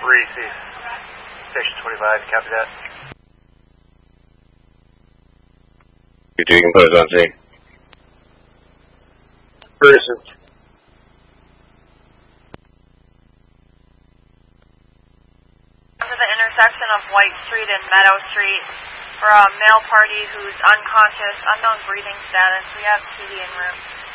Reese, Station 25, copy that. You can put us on scene. Ferguson. To the intersection of White Street and Meadow Street for a male party who's unconscious, unknown breathing status. We have TD en route.